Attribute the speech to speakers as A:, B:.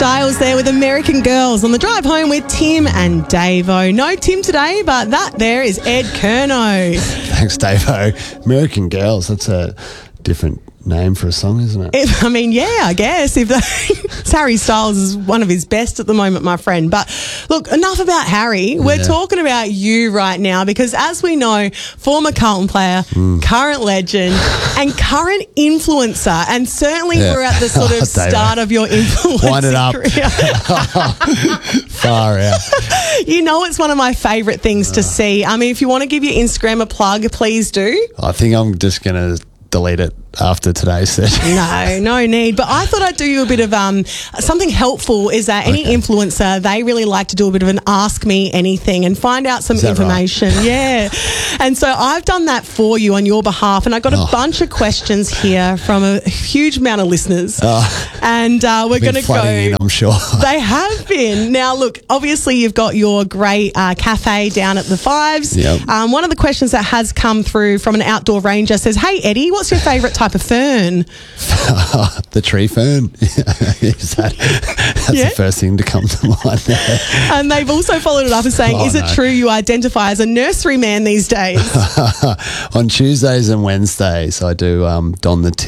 A: Styles there with American Girls on the drive home with Tim and Davo. No Tim today, but that there is Ed Curnow.
B: Thanks, Davo. American Girls, that's a different name for a song, isn't it?
A: I guess. Harry Styles is one of his best at the moment, my friend. But look, enough about Harry. We're talking about you right now because, as we know, former Carlton player, current legend, and current influencer. And certainly we're at the sort of start of your influencing
B: Wind it up.
A: career.
B: Far out.
A: You know, it's one of my favourite things to see. I mean, if you want to give your Instagram a plug, please do.
B: I think I'm just going to delete it after today's session.
A: No need. But I thought I'd do you a bit of something helpful is that any influencer, they really like to do a bit of an ask me anything and find out some information.
B: Right?
A: Yeah. And so I've done that for you on your behalf, and I got a bunch of questions here from a huge amount of listeners. And we're going to go.
B: In, I'm sure.
A: They have been. Now, look, obviously you've got your great cafe down at the Fives.
B: Yep.
A: One of the questions that has come through from an outdoor ranger says, "Hey, Eddie, what's your favourite type of fern?"
B: The tree fern. That's the first thing to come to mind there.
A: And they've also followed it up as saying, is it true you identify as a nursery man these days?
B: On Tuesdays and Wednesdays, I do don the